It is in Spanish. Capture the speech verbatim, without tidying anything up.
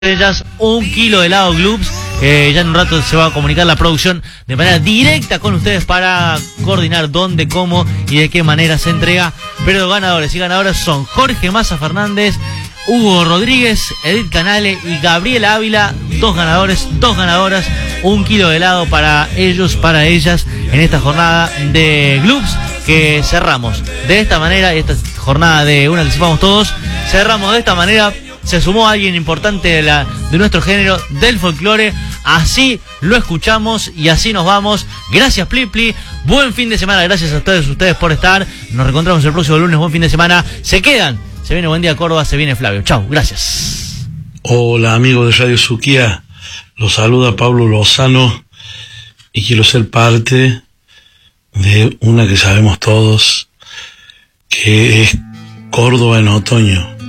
ellas un kilo de helado Gloops, que ya en un rato se va a comunicar la producción de manera directa con ustedes para coordinar dónde, cómo y de qué manera se entrega. Pero los ganadores y ganadoras son Jorge Massa Fernández, Hugo Rodríguez, Edith Canale y Gabriela Ávila. Dos ganadores, dos ganadoras, un kilo de helado para ellos, para ellas, en esta jornada de Gloops que cerramos de esta manera. Esta jornada de Una que sepamos todos, cerramos de esta manera. Se sumó alguien importante de, la, de nuestro género, del folclore. Así lo escuchamos y así nos vamos. Gracias, Pli Pli. Buen fin de semana. Gracias a ustedes, ustedes por estar. Nos reencontramos el próximo lunes. Buen fin de semana. Se quedan. Se viene Buen Día Córdoba. Se viene Flavio. Chau. Gracias. Hola, amigos de Radio Suquía. Los saluda Pablo Lozano y quiero ser parte de una que sabemos todos, que es Córdoba en otoño.